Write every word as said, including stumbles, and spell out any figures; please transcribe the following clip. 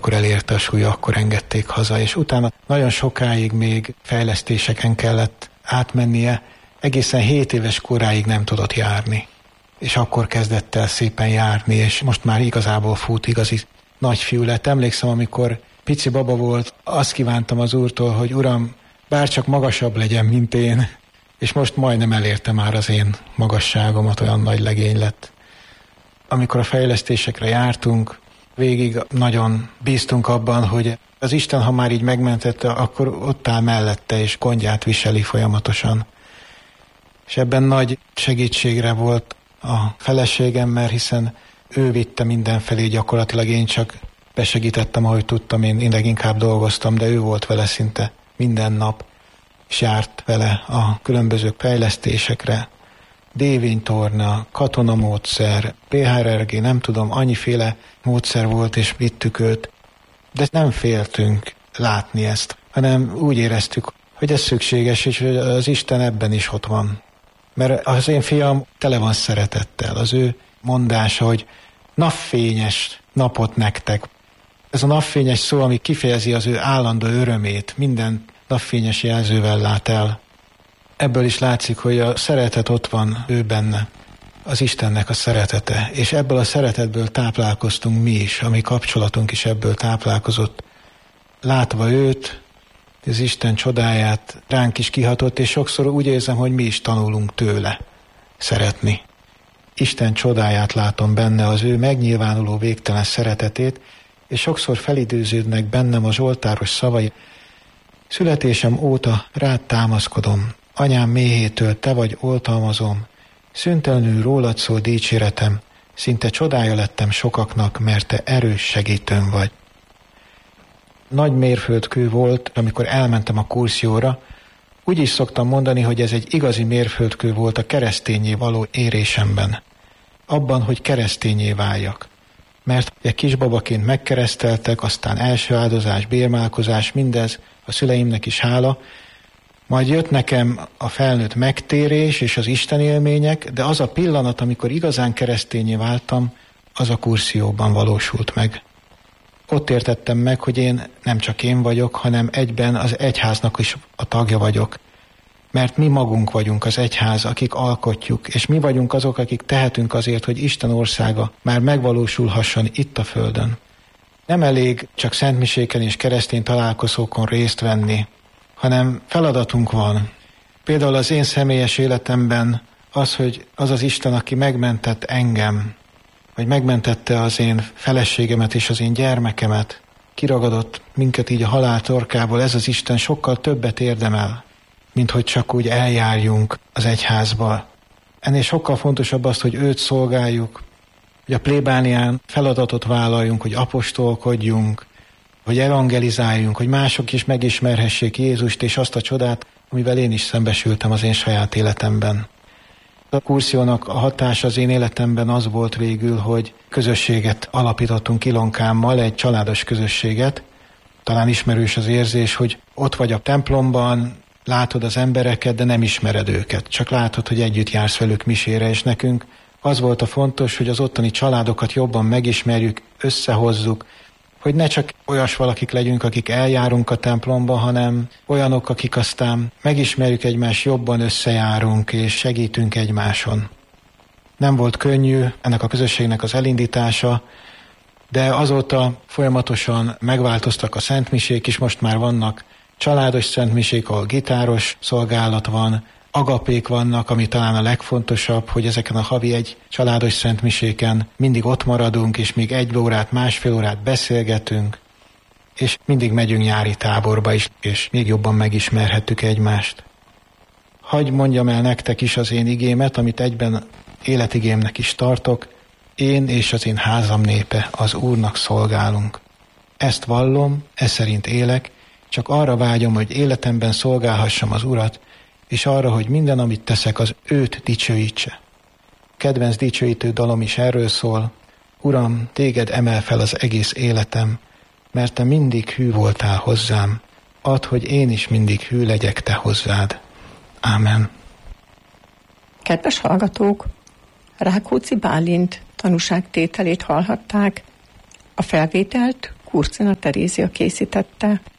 amikor elérte a súly, akkor engedték haza, és utána nagyon sokáig még fejlesztéseken kellett átmennie, egészen hét éves koráig nem tudott járni. És akkor kezdett el szépen járni, és most már igazából fut, igazi nagyfiú lett. Emlékszem, amikor pici baba volt, azt kívántam az Úrtól, hogy Uram, bárcsak magasabb legyen, mint én, és most majdnem elérte már az én magasságomat, olyan nagy legény lett. Amikor a fejlesztésekre jártunk, végig nagyon bíztunk abban, hogy az Isten, ha már így megmentette, akkor ott áll mellette, és gondját viseli folyamatosan. És ebben nagy segítségre volt a feleségem, mert hiszen ő vitte mindenfelé gyakorlatilag, én csak besegítettem, ahogy tudtam, én, én leginkább dolgoztam, de ő volt vele szinte minden nap, és járt vele a különböző fejlesztésekre. Dévénytorna, katonamódszer, pé há er gé, nem tudom, annyiféle módszer volt, és vittük őt. De nem féltünk látni ezt, hanem úgy éreztük, hogy ez szükséges, és hogy az Isten ebben is ott van. Mert az én fiam tele van szeretettel. Az ő mondása, hogy napfényes napot nektek. Ez a napfényes szó, ami kifejezi az ő állandó örömét, minden napfényes jelzővel lát el. Ebből is látszik, hogy a szeretet ott van ő benne, az Istennek a szeretete, és ebből a szeretetből táplálkoztunk mi is, a mi kapcsolatunk is ebből táplálkozott. Látva őt, az Isten csodáját ránk is kihatott, és sokszor úgy érzem, hogy mi is tanulunk tőle szeretni. Isten csodáját látom benne, az ő megnyilvánuló végtelen szeretetét, és sokszor felidőződnek bennem a zsoltáros szavai. Születésem óta rád támaszkodom, anyám méhétől te vagy oltalmazom, szüntelenül rólad szól dicséretem, szinte csodája lettem sokaknak, mert te erős segítőm vagy. Nagy mérföldkő volt, amikor elmentem a kurszióra, úgy is szoktam mondani, hogy ez egy igazi mérföldkő volt a keresztényé való érésemben. Abban, hogy keresztényé váljak. Mert egy kisbabaként megkereszteltek, aztán első áldozás, bérmálkozás, mindez, a szüleimnek is hála, majd jött nekem a felnőtt megtérés és az Isten élmények, de az a pillanat, amikor igazán keresztényé váltam, az a kurszióban valósult meg. Ott értettem meg, hogy én nem csak én vagyok, hanem egyben az egyháznak is a tagja vagyok. Mert mi magunk vagyunk az egyház, akik alkotjuk, és mi vagyunk azok, akik tehetünk azért, hogy Isten országa már megvalósulhasson itt a földön. Nem elég csak szentmiséken és keresztény találkozókon részt venni, hanem feladatunk van. Például az én személyes életemben az, hogy az az Isten, aki megmentett engem, vagy megmentette az én feleségemet és az én gyermekemet, kiragadott minket így a halál torkából, ez az Isten sokkal többet érdemel, mint hogy csak úgy eljárjunk az egyházba. Ennél sokkal fontosabb az, hogy őt szolgáljuk, hogy a plébánián feladatot vállaljunk, hogy apostolkodjunk, hogy evangelizáljunk, hogy mások is megismerhessék Jézust és azt a csodát, amivel én is szembesültem az én saját életemben. A kursziónak a hatása az én életemben az volt végül, hogy közösséget alapítottunk Ilonkámmal, egy családos közösséget. Talán ismerős az érzés, hogy ott vagy a templomban, látod az embereket, de nem ismered őket. Csak látod, hogy együtt jársz velük misére, és nekünk az volt a fontos, hogy az ottani családokat jobban megismerjük, összehozzuk, hogy ne csak olyas valakik legyünk, akik eljárunk a templomba, hanem olyanok, akik aztán megismerjük egymást, jobban összejárunk és segítünk egymáson. Nem volt könnyű ennek a közösségnek az elindítása, de azóta folyamatosan megváltoztak a szentmisék is, most már vannak családos szentmisék, ahol gitáros szolgálat van, agapék vannak, ami talán a legfontosabb, hogy ezeken a havi egy családos szentmiséken mindig ott maradunk, és még egy órát, másfél órát beszélgetünk, és mindig megyünk nyári táborba is, és még jobban megismerhettük egymást. Hagy mondjam el nektek is az én igémet, amit egyben életigémnek is tartok, én és az én házam népe az Úrnak szolgálunk. Ezt vallom, ez szerint élek, csak arra vágyom, hogy életemben szolgálhassam az Urat, és arra, hogy minden, amit teszek, az őt dicsőítse. Kedvenc dicsőítő dalom is erről szól: Uram, téged emel fel az egész életem, mert te mindig hű voltál hozzám, add, hogy én is mindig hű legyek te hozzád. Ámen. Kedves hallgatók, Rákóczi Bálint tanúságtételét hallhatták. A felvételt Kurcina Terézia készítette.